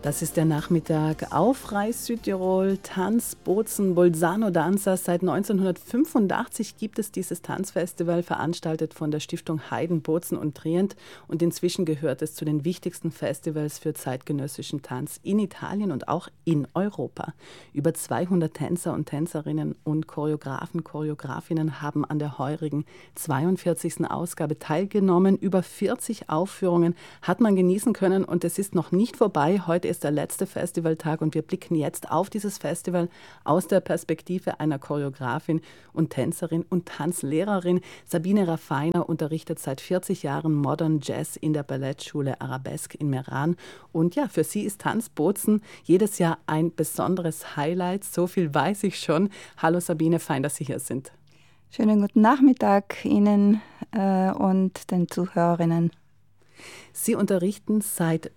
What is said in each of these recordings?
Das ist der Nachmittag auf Reis Südtirol, Tanz, Bozen, Bolzano Danza. Seit 1985 gibt es dieses Tanzfestival, veranstaltet von der Stiftung Haydn, Bozen und Trient. Und inzwischen gehört es zu den wichtigsten Festivals für zeitgenössischen Tanz in Italien und auch in Europa. Über 200 Tänzer und Tänzerinnen und Choreografen, Choreografinnen haben an der heurigen 42. Ausgabe teilgenommen. Über 40 Aufführungen hat man genießen können und es ist noch nicht vorbei. Heute ist der letzte Festivaltag und wir blicken jetzt auf dieses Festival aus der Perspektive einer Choreografin und Tänzerin und Tanzlehrerin. Sabine Raffiner unterrichtet seit 40 Jahren Modern Jazz in der Ballettschule Arabesque in Meran. Und ja, für sie ist Tanz Bozen jedes Jahr ein besonderes Highlight. So viel weiß ich schon. Hallo Sabine, fein, dass Sie hier sind. Schönen guten Nachmittag Ihnen und den Zuhörerinnen. Sie unterrichten seit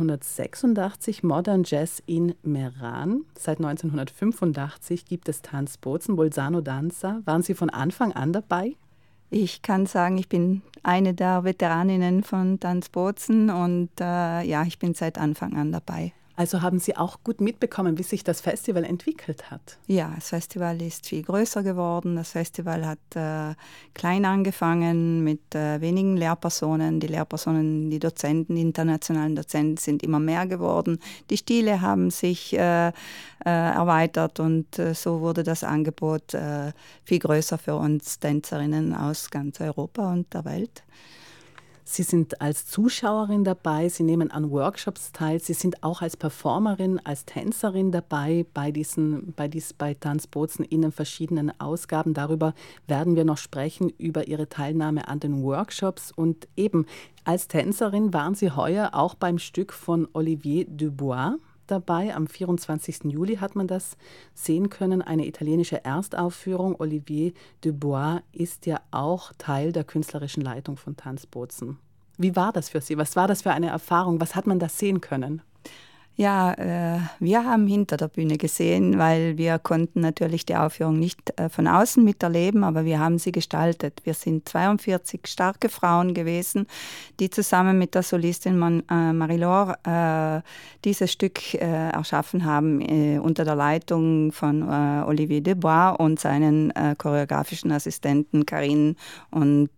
1986 Modern Jazz in Meran. Seit 1985 gibt es Tanz Bozen, Bolzano Danza. Waren Sie von Anfang an dabei? Ich kann sagen, ich bin eine der Veteraninnen von Tanz Bozen und ich bin seit Anfang an dabei. Also haben Sie auch gut mitbekommen, wie sich das Festival entwickelt hat? Ja, das Festival ist viel größer geworden. Das Festival hat klein angefangen mit wenigen Lehrpersonen. Die Dozenten, die internationalen Dozenten sind immer mehr geworden. Die Stile haben sich erweitert und so wurde das Angebot viel größer für uns Tänzerinnen aus ganz Europa und der Welt. Sie sind als Zuschauerin dabei, Sie nehmen an Workshops teil, Sie sind auch als Performerin, als Tänzerin dabei bei Tanz Bozen in den verschiedenen Ausgaben. Darüber werden wir noch sprechen, über Ihre Teilnahme an den Workshops. Und eben als Tänzerin waren Sie heuer auch beim Stück von Olivier Dubois dabei. Am 24. Juli hat man das sehen können, eine italienische Erstaufführung. Olivier Dubois ist ja auch Teil der künstlerischen Leitung von Tanz Bozen. Wie war das für Sie? Was war das für eine Erfahrung? Was hat man da sehen können? Ja, wir haben hinter der Bühne gesehen, weil wir konnten natürlich die Aufführung nicht von außen miterleben, aber wir haben sie gestaltet. Wir sind 42 starke Frauen gewesen, die zusammen mit der Solistin Marie-Laure dieses Stück erschaffen haben unter der Leitung von Olivier Dubois und seinen choreografischen Assistenten Karine und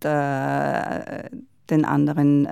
den anderen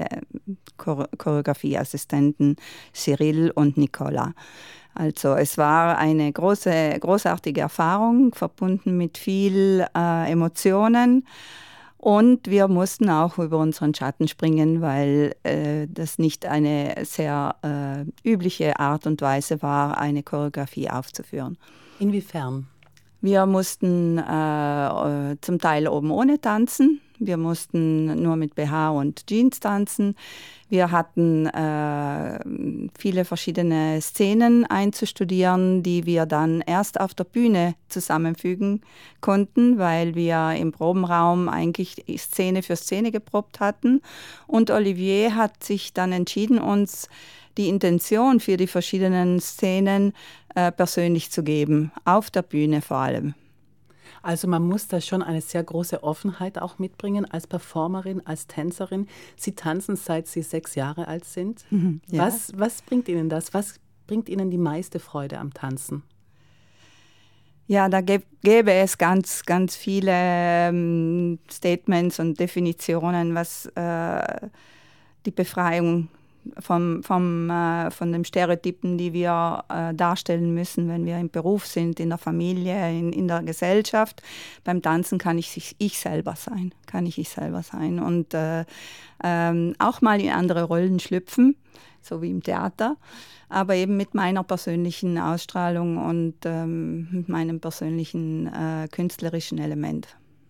Choreografieassistenten Cyril und Nicola. Also es war eine großartige Erfahrung, verbunden mit viel Emotionen. Und wir mussten auch über unseren Schatten springen, weil das nicht eine sehr übliche Art und Weise war, eine Choreografie aufzuführen. Inwiefern? Wir mussten zum Teil oben ohne tanzen. Wir mussten nur mit BH und Jeans tanzen. Wir hatten viele verschiedene Szenen einzustudieren, die wir dann erst auf der Bühne zusammenfügen konnten, weil wir im Probenraum eigentlich Szene für Szene geprobt hatten. Und Olivier hat sich dann entschieden, uns die Intention für die verschiedenen Szenen persönlich zu geben, auf der Bühne vor allem. Also man muss da schon eine sehr große Offenheit auch mitbringen als Performerin, als Tänzerin. Sie tanzen, seit Sie 6 Jahre alt sind. Ja. Was bringt Ihnen das? Was bringt Ihnen die meiste Freude am Tanzen? Ja, da gäbe es ganz, ganz viele Statements und Definitionen, was die Befreiung von den Stereotypen, die wir darstellen müssen, wenn wir im Beruf sind, in der Familie, in der Gesellschaft. Beim Tanzen kann ich selber sein. Und auch mal in andere Rollen schlüpfen, so wie im Theater, aber eben mit meiner persönlichen Ausstrahlung und mit meinem persönlichen künstlerischen Element.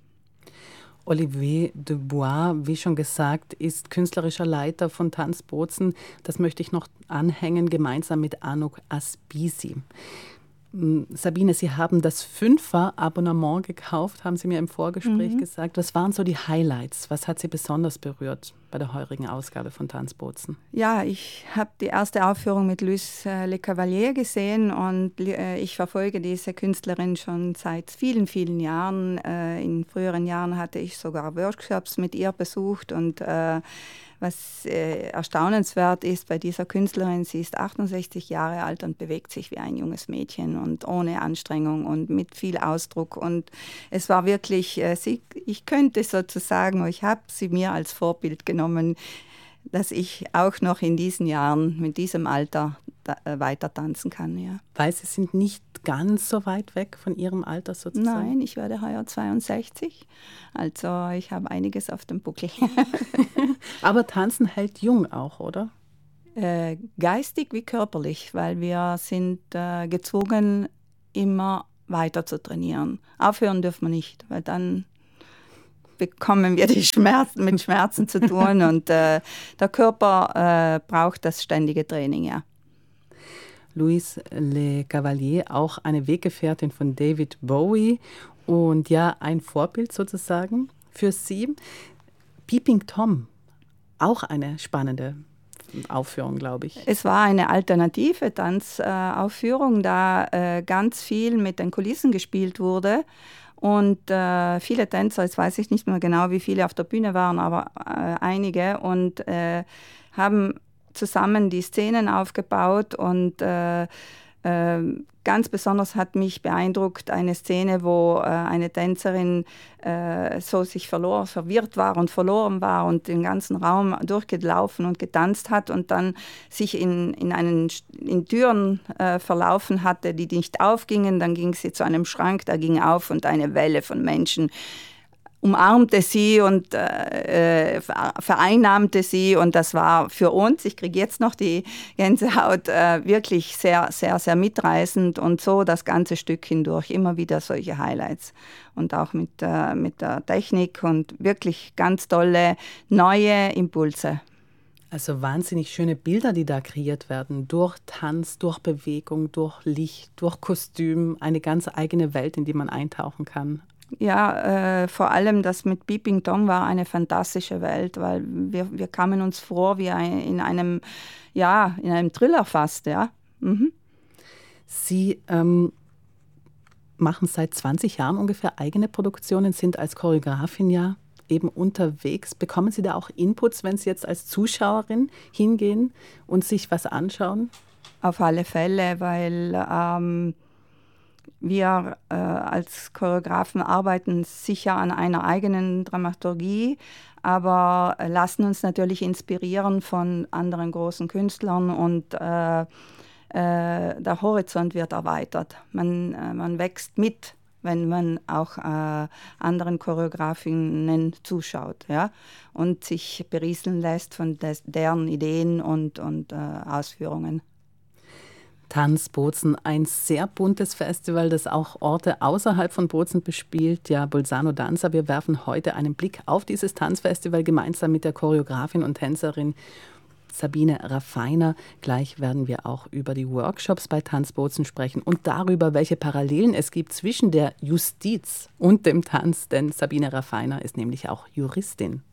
Olivier Dubois, wie schon gesagt, ist künstlerischer Leiter von Tanz Bozen. Das möchte ich noch anhängen, gemeinsam mit Anouk Aspisi. Sabine, Sie haben das 5er-Abonnement gekauft, haben Sie mir im Vorgespräch gesagt. Was waren so die Highlights? Was hat Sie besonders berührt bei der heurigen Ausgabe von Tanz Bozen? Ja, ich habe die erste Aufführung mit Luce Le Cavalier gesehen und ich verfolge diese Künstlerin schon seit vielen, vielen Jahren. In früheren Jahren hatte ich sogar Workshops mit ihr besucht und was erstaunenswert ist bei dieser Künstlerin, sie ist 68 Jahre alt und bewegt sich wie ein junges Mädchen und ohne Anstrengung und mit viel Ausdruck. Und es war wirklich, ich könnte sozusagen, ich habe sie mir als Vorbild genommen, dass ich auch noch in diesen Jahren, mit diesem Alter weiter tanzen kann. Ja. Weil Sie sind nicht ganz so weit weg von Ihrem Alter sozusagen? Nein, ich werde heuer 62, also ich habe einiges auf dem Buckel. Aber Tanzen hält jung auch, oder? Geistig wie körperlich, weil wir sind gezwungen, immer weiter zu trainieren. Aufhören dürfen wir nicht, weil dann bekommen wir mit Schmerzen zu tun und der Körper braucht das ständige Training, ja. Louise Le Cavalier, auch eine Weggefährtin von David Bowie und ja, ein Vorbild sozusagen für Sie. Peeping Tom, auch eine spannende Aufführung, glaube ich. Es war eine alternative Tanzaufführung, da ganz viel mit den Kulissen gespielt wurde. Und viele Tänzer, jetzt weiß ich nicht mehr genau, wie viele auf der Bühne waren, aber einige und haben zusammen die Szenen aufgebaut und ganz besonders hat mich beeindruckt eine Szene, wo eine Tänzerin so sich verwirrt war und verloren war und den ganzen Raum durchgelaufen und getanzt hat und dann sich in Türen verlaufen hatte, die nicht aufgingen. Dann ging sie zu einem Schrank, der ging auf und eine Welle von Menschen umarmte sie und vereinnahmte sie und das war für uns, ich kriege jetzt noch die Gänsehaut, wirklich sehr, sehr, sehr mitreißend und so das ganze Stück hindurch immer wieder solche Highlights und auch mit der Technik und wirklich ganz tolle neue Impulse. Also wahnsinnig schöne Bilder, die da kreiert werden, durch Tanz, durch Bewegung, durch Licht, durch Kostüm, eine ganz eigene Welt, in die man eintauchen kann. Ja, vor allem das mit Peeping Tom war eine fantastische Welt, weil wir kamen uns vor wie in einem Thriller fast, ja. Mhm. Sie machen seit 20 Jahren ungefähr eigene Produktionen, sind als Choreografin ja eben unterwegs. Bekommen Sie da auch Inputs, wenn Sie jetzt als Zuschauerin hingehen und sich was anschauen? Auf alle Fälle, weil wir als Choreografen arbeiten sicher an einer eigenen Dramaturgie, aber lassen uns natürlich inspirieren von anderen großen Künstlern und der Horizont wird erweitert. Man wächst mit, wenn man auch anderen Choreografinnen zuschaut, ja, und sich berieseln lässt von deren Ideen und Ausführungen. Tanz Bozen, ein sehr buntes Festival, das auch Orte außerhalb von Bozen bespielt. Ja, Bolzano Danza. Wir werfen heute einen Blick auf dieses Tanzfestival gemeinsam mit der Choreografin und Tänzerin Sabine Raffiner. Gleich werden wir auch über die Workshops bei Tanz Bozen sprechen und darüber, welche Parallelen es gibt zwischen der Justiz und dem Tanz, denn Sabine Raffiner ist nämlich auch Juristin.